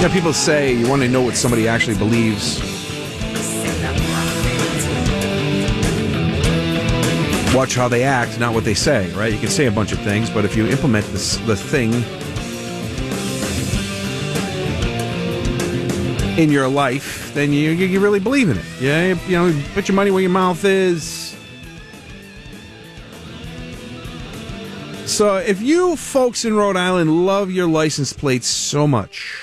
Yeah, people say you want to know what somebody actually believes. Watch how they act, not what they say, right? You can say a bunch of things, but if you implement the thing in your life, then you really believe in it. Yeah, you know, put your money where your mouth is. So if you folks in Rhode Island love your license plates so much,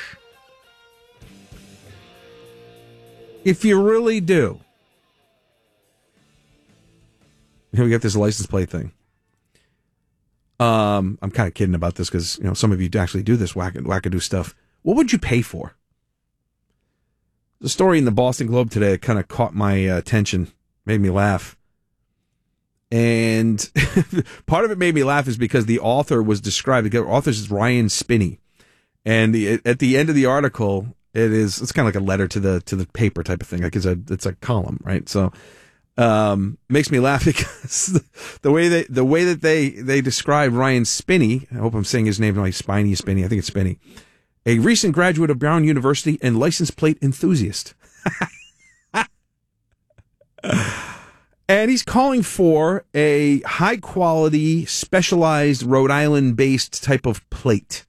if you really do, we got this license plate thing. I'm kind of kidding about this because, you know, some of you actually do this wackadoo stuff. What would you pay for? The story in the Boston Globe today that kind of caught my attention, made me laugh. And part of it made me laugh is because the author was described. The author is Ryan Spinney. And at the end of the article, it's kind of like a letter to the paper type of thing. Like it's a column, right? So makes me laugh because the way that they describe Ryan Spinney, I hope I'm saying his name like Spinney, I think it's Spinney, a recent graduate of Brown University and license plate enthusiast. And he's calling for a high quality, specialized Rhode Island based type of plate.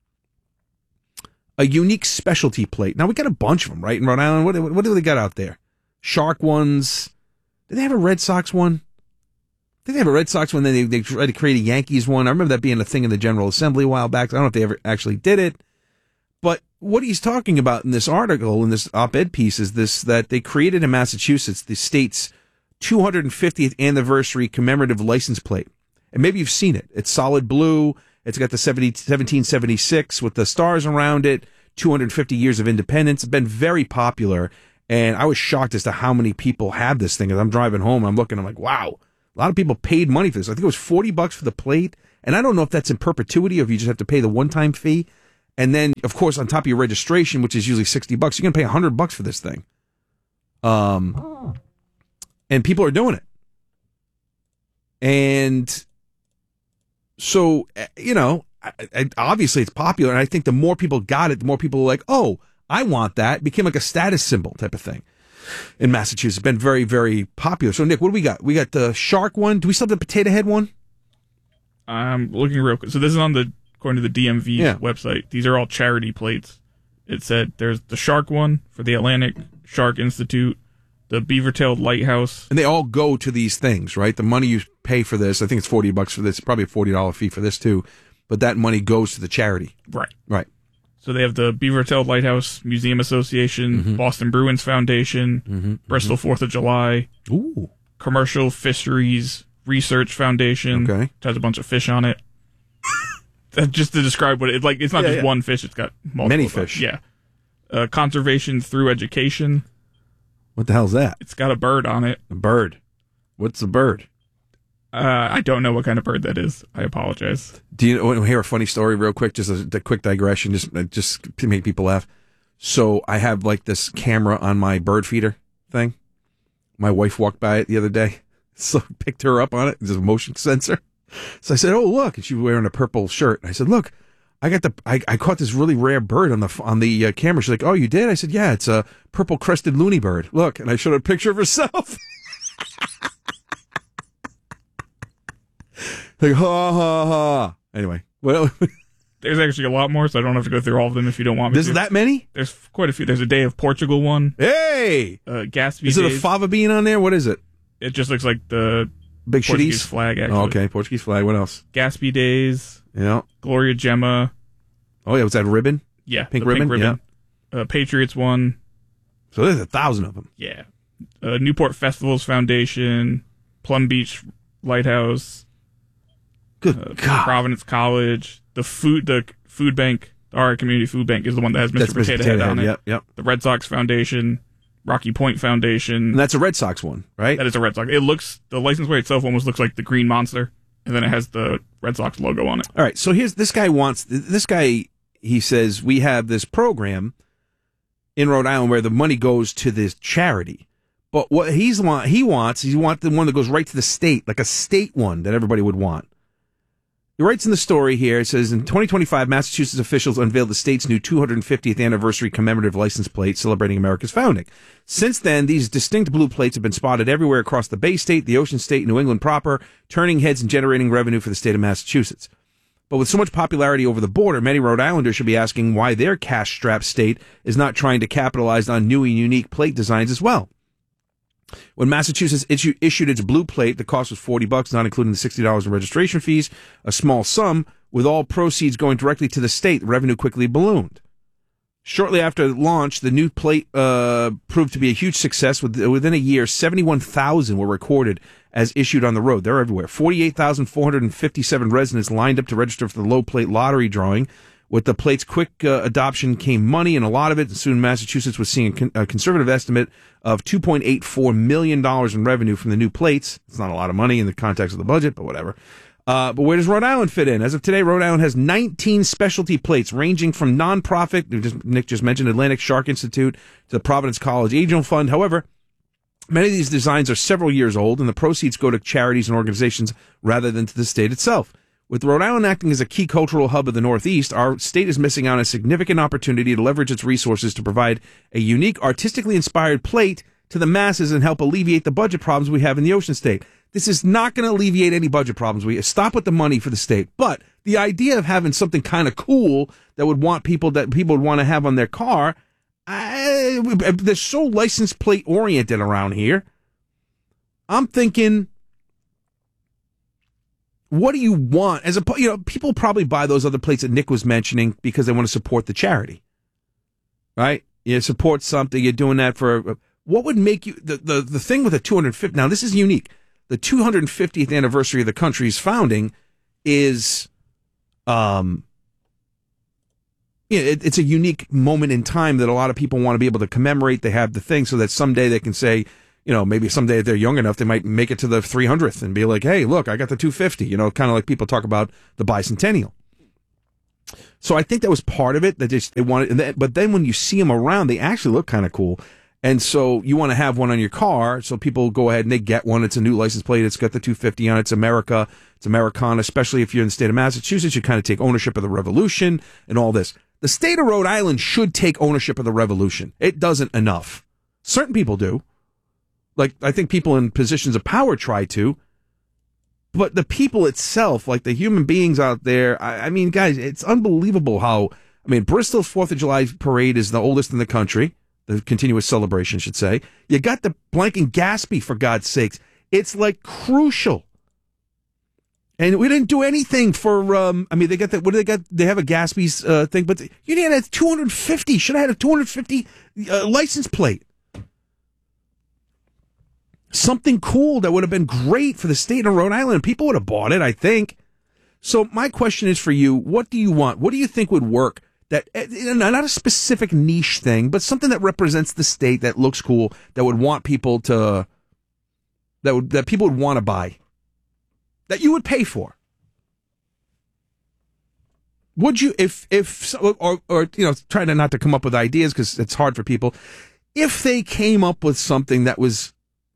A unique specialty plate. Now we got a bunch of them, right, in Rhode Island. What do they got out there? Shark ones. Did they have a Red Sox one? I think they have a Red Sox one, then they tried to create a Yankees one. I remember that being a thing in the General Assembly a while back. I don't know if they ever actually did it. But what he's talking about in this article, in this op-ed piece, is this, that they created in Massachusetts the state's 250th anniversary commemorative license plate. And maybe you've seen it. It's solid blue. It's got the 1776 with the stars around it, 250 years of independence. It's been very popular. And I was shocked as to how many people have this thing. As I'm driving home, I'm looking, I'm like, wow, a lot of people paid money for this. I think it was $40 for the plate. And I don't know if that's in perpetuity or if you just have to pay the one-time fee. And then, of course, on top of your registration, which is usually $60, you're going to pay $100 for this thing. And people are doing it. And so, you know, obviously it's popular. And I think the more people got it, the more people are like, oh, I want that. It became like a status symbol type of thing in Massachusetts. It's been very, very popular. So, Nick, what do we got? We got the shark one. Do we still have the potato head one? I'm looking real quick. So this is according to the DMV website. These are all charity plates. It said there's the shark one for the Atlantic Shark Institute, the beaver-tailed lighthouse. And they all go to these things, right? The money you pay for this, I think it's $40 for this, probably a $40 fee for this too, but that money goes to the charity. Right. Right. So they have the Beaver-tailed Lighthouse Museum Association, Boston Bruins Foundation, Bristol 4th of July, Commercial Fisheries Research Foundation, which has a bunch of fish on it. Just to describe what it's not just one fish, it's got multiple. Many fish. Yeah. Conservation Through Education. What the hell's that? It's got a bird on it. A bird. What's a bird? I don't know what kind of bird that is. I apologize. Do you want to hear a funny story real quick? Just a quick digression, just to make people laugh. So I have like this camera on my bird feeder thing. My wife walked by it the other day, so I picked her up on it. There's a motion sensor. So I said, "Oh, look!" And she was wearing a purple shirt. And I said, "Look, I caught this really rare bird on the camera." She's like, "Oh, you did?" I said, "Yeah, it's a purple crested loony bird. Look." And I showed her a picture of herself. Like, ha, ha, ha. Anyway, well, there's actually a lot more, so I don't have to go through all of them if you don't want me to. There's that many? There's quite a few. There's a Day of Portugal one. Hey! Gatsby Is it a fava bean on there? What is it? It just looks like the big Portuguese flag, actually. Oh, okay, Portuguese flag. What else? Gatsby Days. Yeah. Gloria Gemma. Oh, yeah, was that ribbon? Yeah. Pink ribbon? Yeah. Patriots one. So there's 1,000 of them. Yeah. Newport Festivals Foundation. Plum Beach Lighthouse. Good God. Providence College. The food bank, our community food bank, is the one that has Mr. Potato Head on it. Yep. The Red Sox Foundation, Rocky Point Foundation. And that's a Red Sox one, right? That is a Red Sox. The license plate itself almost looks like the Green Monster, and then it has the Red Sox logo on it. All right, so here's this guy, he says, we have this program in Rhode Island where the money goes to this charity. But what he wants the one that goes right to the state, like a state one that everybody would want. He writes in the story here, it says, in 2025, Massachusetts officials unveiled the state's new 250th anniversary commemorative license plate celebrating America's founding. Since then, these distinct blue plates have been spotted everywhere across the Bay State, the Ocean State, New England proper, turning heads and generating revenue for the state of Massachusetts. But with so much popularity over the border, many Rhode Islanders should be asking why their cash-strapped state is not trying to capitalize on new and unique plate designs as well. When Massachusetts issued its blue plate, the cost was $40, not including the $60 in registration fees, a small sum, with all proceeds going directly to the state. The revenue quickly ballooned. Shortly after launch, the new plate proved to be a huge success. Within a year, 71,000 were recorded as issued on the road. They're everywhere. 48,457 residents lined up to register for the low plate lottery drawing. With the plate's quick adoption came money, and a lot of it. Soon Massachusetts was seeing a conservative estimate of $2.84 million in revenue from the new plates. It's not a lot of money in the context of the budget, but whatever. But where does Rhode Island fit in? As of today, Rhode Island has 19 specialty plates, ranging from nonprofit, Nick just mentioned Atlantic Shark Institute, to the Providence College Angel Fund. However, many of these designs are several years old, and the proceeds go to charities and organizations rather than to the state itself. With Rhode Island acting as a key cultural hub of the Northeast, our state is missing out on a significant opportunity to leverage its resources to provide a unique, artistically inspired plate to the masses and help alleviate the budget problems we have in the Ocean State. This is not going to alleviate any budget problems. We stop with the money for the state. But the idea of having something kind of cool that people would want to have on their car, they're so license plate oriented around here. I'm thinking, what do you want? People probably buy those other plates that Nick was mentioning because they want to support the charity, right? You support something. You're doing that for what would make you the thing with the 250. Now this is unique. The 250th anniversary of the country's founding is, it's a unique moment in time that a lot of people want to be able to commemorate. They have the thing so that someday they can say, maybe someday if they're young enough, they might make it to the 300th and be like, hey, look, I got the 250, kind of like people talk about the bicentennial. So I think that was part of it, that they wanted, but then when you see them around, they actually look kind of cool. And so you want to have one on your car, so people go ahead and they get one. It's a new license plate. It's got the 250 on it. It's America. It's Americana, especially if you're in the state of Massachusetts. You kind of take ownership of the revolution and all this. The state of Rhode Island should take ownership of the revolution. It doesn't enough. Certain people do. Like, I think people in positions of power try to. But the people itself, like the human beings out there, I mean, guys, it's unbelievable how, Bristol's 4th of July parade is the oldest in the country. The continuous celebration, I should say. You got the Blank and Gaspee, for God's sakes. It's like crucial. And we didn't do anything for, they got that, what do they got? They have a Gatsby's thing, but you need a 250. Should have had a 250 license plate. Something cool that would have been great for the state of Rhode Island. People would have bought it, I think. So my question is for you, what do you want? What do you think would work? That not a specific niche thing, but something that represents the state, that looks cool, that would want people to, that people would want to buy, that you would pay for. Would you, try to not to come up with ideas because it's hard for people. If they came up with something that was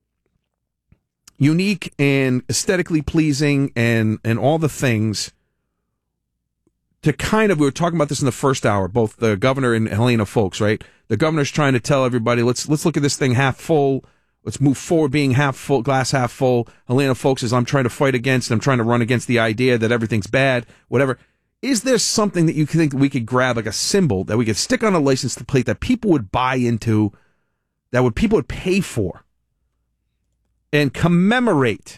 unique and aesthetically pleasing and all the things, to we were talking about this in the first hour, both the governor and Helena Foulkes, right? The governor's trying to tell everybody, let's look at this thing half full. Let's move forward being half full, glass half full. Helena Foulkes says, I'm trying to run against the idea that everything's bad, whatever. Is there something that you think we could grab, like a symbol that we could stick on a license plate that people would buy into, that people would pay for and commemorate?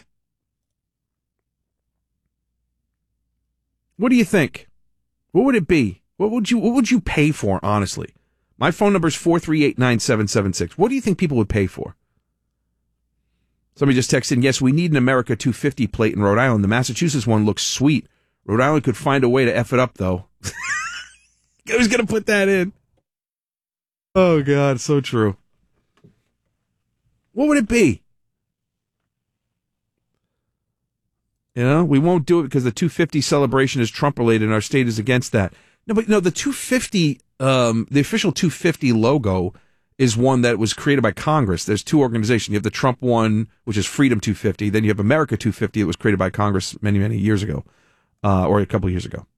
What do you think? What would it be? What would you pay for, honestly? My phone number is 438-9776. What do you think people would pay for? Somebody just texted in, yes, we need an America 250 plate in Rhode Island. The Massachusetts one looks sweet. Rhode Island could find a way to F it up, though. Who's going to put that in? Oh, God, so true. What would it be? We won't do it because the 250 celebration is Trump-related and our state is against that. No, but the 250, the official 250 logo is one that was created by Congress. There's two organizations. You have the Trump one, which is Freedom 250. Then you have America 250 that was created by Congress many, many years ago. or a couple years ago.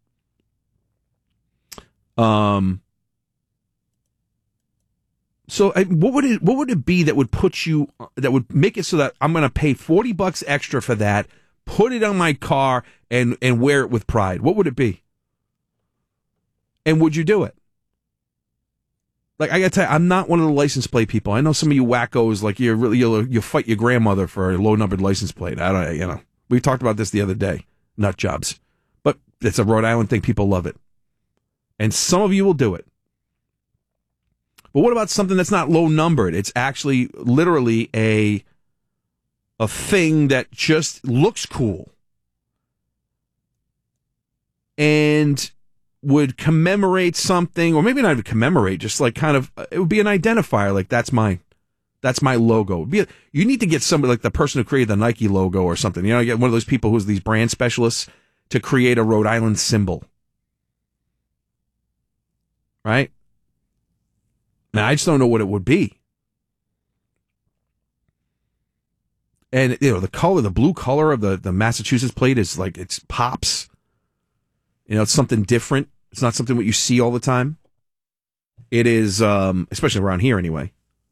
So what would it be that would make it so that I'm going to pay $40 extra for that, put it on my car, and wear it with pride? What would it be? And would you do it? Like, I got to tell you, I'm not one of the license plate people. I know some of you wackos, like, you'll fight your grandmother for a low-numbered license plate. We talked about this the other day. Nut jobs. But it's a Rhode Island thing. People love it. And some of you will do it. But what about something that's not low-numbered? It's actually literally a thing that just looks cool. And would commemorate something, or maybe not even commemorate, just like kind of, it would be an identifier, like that's mine. That's my logo. You need to get somebody like the person who created the Nike logo or something. You get one of those people who's these brand specialists to create a Rhode Island symbol. Right? Now, I just don't know what it would be. And, the blue color of the Massachusetts plate is like, it's pops. It's something different. It's not something what you see all the time. It is, especially around here anyway.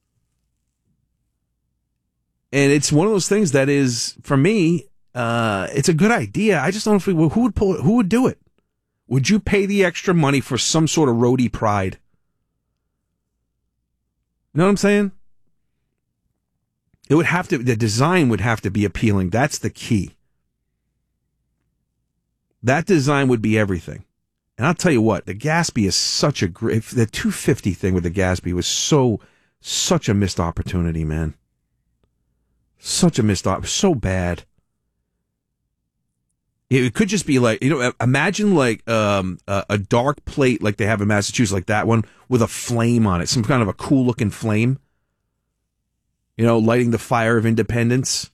And it's one of those things that is, for me, it's a good idea. I just don't know who would pull it, who would do it? Would you pay the extra money for some sort of roadie pride? You know what I'm saying? The design would have to be appealing. That's the key. That design would be everything. And I'll tell you what, the Gatsby is such a great, the 250 thing with the Gatsby was such a missed opportunity, man. Such a missed opportunity, so bad. It could just be like, imagine like a dark plate like they have in Massachusetts, like that one, with a flame on it, some kind of a cool looking flame. Lighting the fire of independence.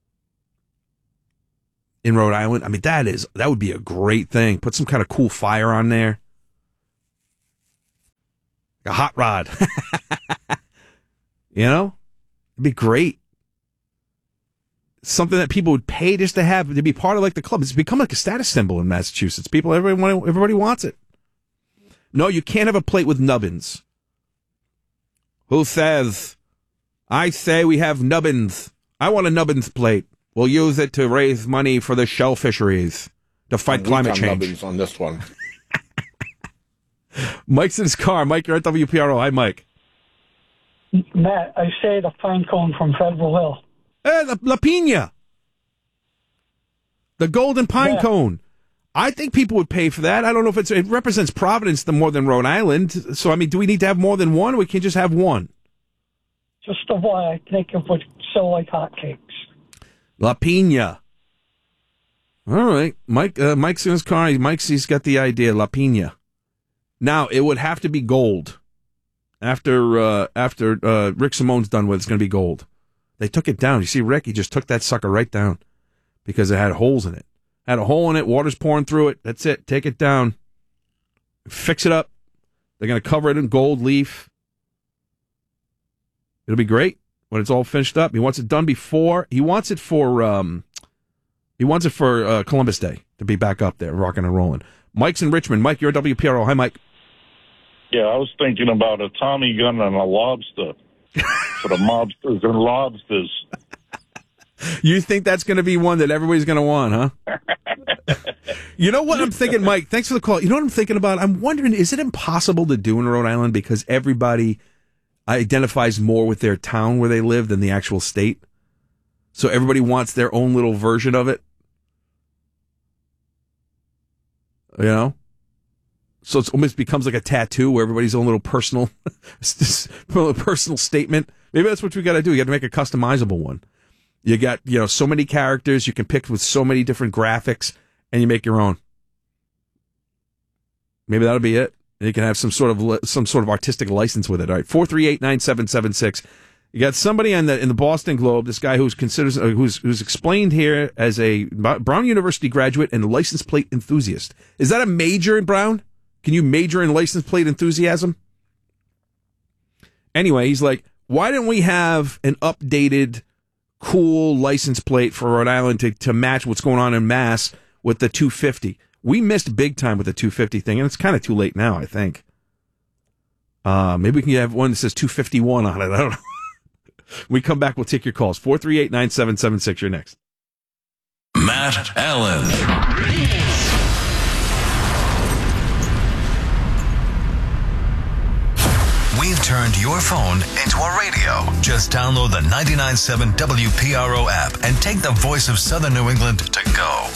In Rhode Island, I mean, that would be a great thing. Put some kind of cool fire on there. A hot rod. It'd be great. Something that people would pay just to have, to be part of like the club. It's become like a status symbol in Massachusetts. Everybody wants it. No, you can't have a plate with nubbins. Who says? I say we have nubbins. I want a nubbins plate. We'll use it to raise money for the shell fisheries to fight climate change. On this one. Mike's in his car. Mike, you're at WPRO. Hi, Mike. Matt, I say the pine cone from Federal Hill. La Pina. The golden pine cone. I think people would pay for that. I don't know if it represents Providence more than Rhode Island. So, I mean, do we need to have more than one? Or we can just have one. Just the one. I think it would sell like hotcakes. La Pina. All right. Mike's in his car. He's got the idea. La Pina. Now, it would have to be gold. After Rick Simone's done with it, it's going to be gold. They took it down. You see, Rick, he just took that sucker right down because it had holes in it. Had a hole in it. Water's pouring through it. That's it. Take it down. Fix it up. They're going to cover it in gold leaf. It'll be great when it's all finished up. He wants it done before. He wants it for Columbus Day to be back up there, rocking and rolling. Mike's in Richmond. Mike, you're at WPRO. Hi, Mike. Yeah, I was thinking about a Tommy gun and a lobster for the mobsters and lobsters. You think that's going to be one that everybody's going to want, huh? You know what I'm thinking, Mike? Thanks for the call. You know what I'm thinking about? I'm wondering, is it impossible to do in Rhode Island because everybody identifies more with their town where they live than the actual state? So everybody wants their own little version of it? You know? So it almost becomes like a tattoo where everybody's own little personal statement. Maybe that's what we got to do. You got to make a customizable one. You got, so many characters you can pick with so many different graphics, and you make your own. Maybe that'll be it. And you can have some sort of artistic license with it. All right, 438-9776. You got somebody in the Boston Globe. This guy who's explained here as a Brown University graduate and a license plate enthusiast. Is that a major in Brown? Can you major in license plate enthusiasm? Anyway, he's like, why don't we have an updated, cool license plate for Rhode Island to match what's going on in Mass with the 250? We missed big time with the 250 thing, and it's kind of too late now, I think. Maybe we can have one that says 251 on it. I don't know. When we come back, we'll take your calls. 438-9776. You're next. Matt Allen. We've turned your phone into a radio. Just download the 99.7 WPRO app and take the voice of Southern New England to go.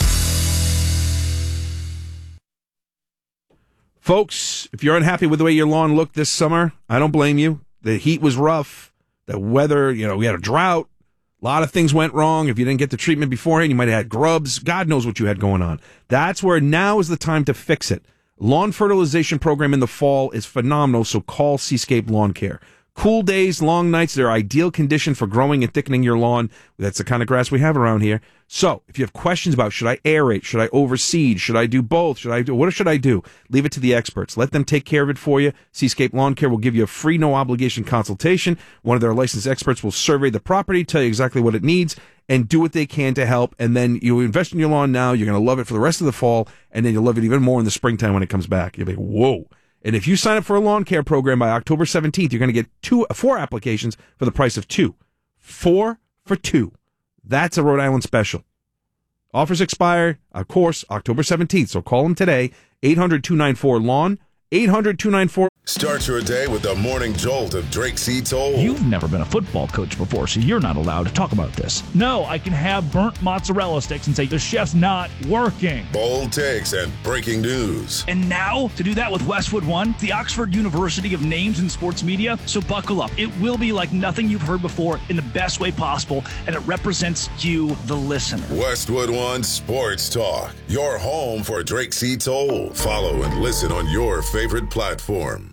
Folks, if you're unhappy with the way your lawn looked this summer, I don't blame you. The heat was rough. The weather, we had a drought. A lot of things went wrong. If you didn't get the treatment beforehand, you might have had grubs. God knows what you had going on. That's where now is the time to fix it. Lawn fertilization program in the fall is phenomenal, so call Seascape Lawn Care. Cool days, long nights, they're ideal condition for growing and thickening your lawn. That's the kind of grass we have around here. So, if you have questions about should I aerate, should I overseed, should I do both, what should I do? Leave it to the experts. Let them take care of it for you. Seascape Lawn Care will give you a free, no obligation consultation. One of their licensed experts will survey the property, tell you exactly what it needs, and do what they can to help. And then you invest in your lawn now, you're going to love it for the rest of the fall, and then you'll love it even more in the springtime when it comes back. You'll be, whoa. And if you sign up for a lawn care program by October 17th, you're going to get 4 applications for the price of 2. 4 for 2. That's a Rhode Island special. Offers expire, of course, October 17th. So call them today, 800-294-LAWN, 800-294. Start your day with the morning jolt of Drake C. Toll. You've never been a football coach before, so you're not allowed to talk about this. No, I can have burnt mozzarella sticks and say the chef's not working. Bold takes and breaking news. And now, to do that with Westwood One, the Oxford University of Names in Sports Media. So buckle up. It will be like nothing you've heard before in the best way possible, and it represents you, the listener. Westwood One Sports Talk, your home for Drake C. Toll. Follow and listen on your favorite platform.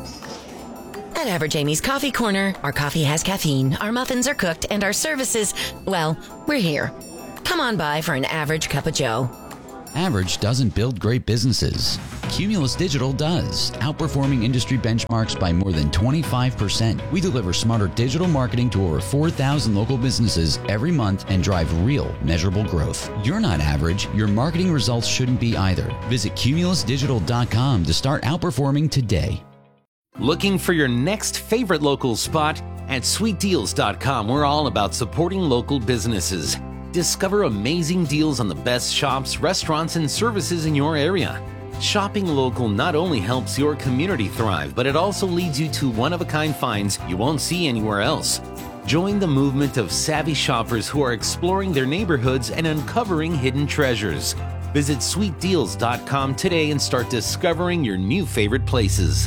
At Average Amy's Coffee Corner, our coffee has caffeine, our muffins are cooked, and our services, well, we're here. Come on by for an average cup of joe. Average doesn't build great businesses. Cumulus Digital does, outperforming industry benchmarks by more than 25%. We deliver smarter digital marketing to over 4,000 local businesses every month and drive real, measurable growth. You're not average. Your marketing results shouldn't be either. Visit cumulusdigital.com to start outperforming today. Looking for your next favorite local spot? At sweetdeals.com, we're all about supporting local businesses. Discover amazing deals on the best shops, restaurants, and services in your area. Shopping local not only helps your community thrive, but it also leads you to one-of-a-kind finds you won't see anywhere else. Join the movement of savvy shoppers who are exploring their neighborhoods and uncovering hidden treasures. Visit sweetdeals.com today and start discovering your new favorite places.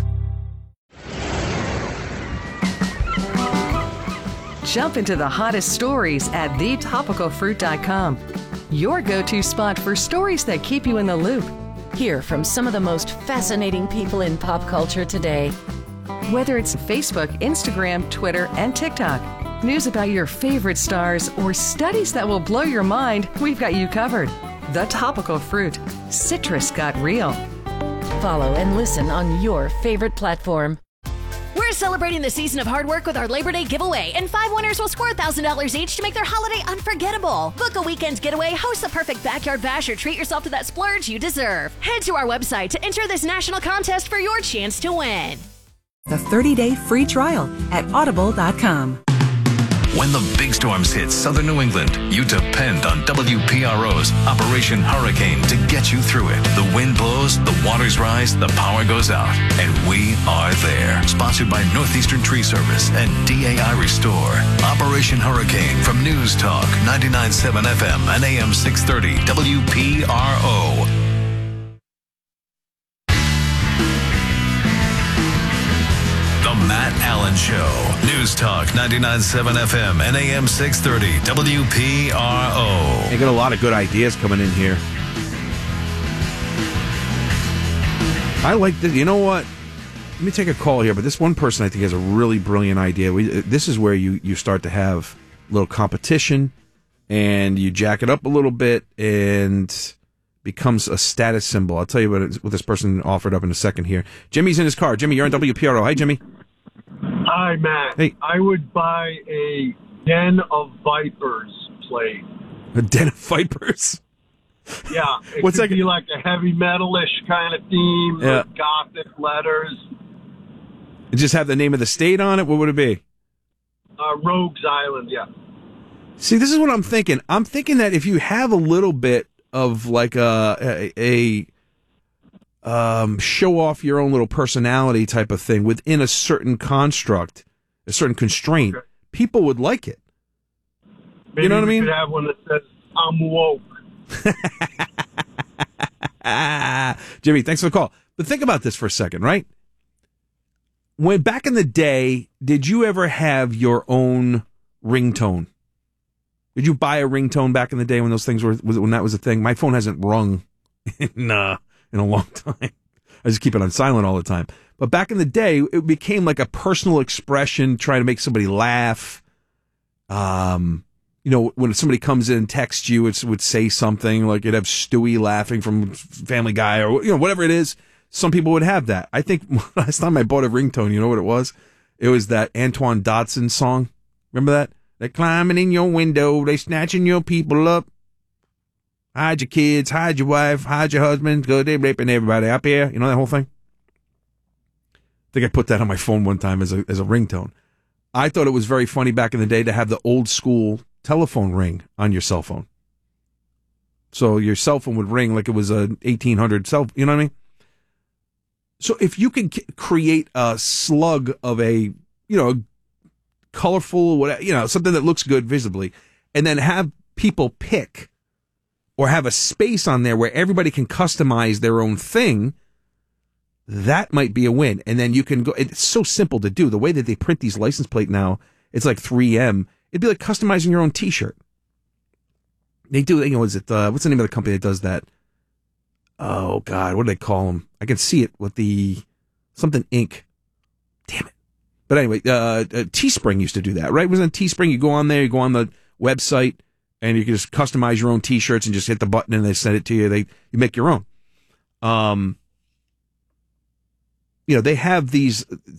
Jump into the hottest stories at thetopicalfruit.com. Your go-to spot for stories that keep you in the loop. Hear from some of the most fascinating people in pop culture today. Whether it's Facebook, Instagram, Twitter, and TikTok, news about your favorite stars, or studies that will blow your mind, we've got you covered. The Topical Fruit. Citrus got real. Follow and listen on your favorite platform. We're celebrating the season of hard work with our Labor Day giveaway, and 5 winners will score $1,000 each to make their holiday unforgettable. Book a weekend getaway, host the perfect backyard bash, or treat yourself to that splurge you deserve. Head to our website to enter this national contest for your chance to win. The 30-day free trial at audible.com. When the big storms hit Southern New England, you depend on WPRO's Operation Hurricane to get you through it. The wind blows, the waters rise, the power goes out, and we are there. Sponsored by Northeastern Tree Service and DAI Restore. Operation Hurricane from News Talk 99.7 FM and AM 630 WPRO. Matt Allen Show. News Talk 99.7 FM and AM 630 WPRO. I got a lot of good ideas coming in here. I like this. You know what? Let me take a call here, but this one person I think has a really brilliant idea. This is where you start to have a little competition and you jack it up a little bit and becomes a status symbol. I'll tell you what this person offered up in a second here. Jimmy's in his car. Jimmy, you're on WPRO. Hi, Jimmy. Hi, Matt. Hey. I would buy a Den of Vipers plate. A Den of Vipers? Yeah, it What's could that? be like a heavy metalish kind of theme, Yeah. with Gothic letters. Just have the name of the state on it? What would it be? Rogues Island, yeah. See, this is what I'm thinking. I'm thinking that if you have a little bit of like a show off your own little personality type of thing within a certain construct, a certain constraint, people would like it. Maybe you know what I we mean? could have one that says, I'm woke. Jimmy, thanks for the call. But think about this for a second, right? When back in the day, did you ever have your own ringtone? Did you buy a ringtone back in the day when those things when that was a thing? My phone hasn't rung in a long time. I just keep it on silent all the time. But back in the day, it became like a personal expression, trying to make somebody laugh. When somebody comes in and texts you, it would say something like you'd have Stewie laughing from Family Guy or whatever it is. Some people would have that. I think last time I bought a ringtone, you know what it was? It was that Antoine Dodson song. Remember that? They're climbing in your window. They snatching your people up. Hide your kids. Hide your wife. Hide your husband. Go, they raping everybody up here. You know that whole thing? I think I put that on my phone one time as a ringtone. I thought it was very funny back in the day to have the old school telephone ring on your cell phone. So your cell phone would ring like it was a 1800 cell. You know what I mean? So if you could create a slug of a colorful, whatever, something that looks good visibly, and then have people pick or have a space on there where everybody can customize their own thing, that might be a win. And then you can go, it's so simple to do. The way that they print these license plate now, it's like 3M. It'd be like customizing your own t-shirt. They do, what's the name of the company that does that? Oh God, what do they call them? I can see it with something Inc. Damn it. But anyway, Teespring used to do that, right? Wasn't Teespring? You go on there, you go on the website, and you can just customize your own t-shirts and just hit the button and they send it to you. You make your own. They have these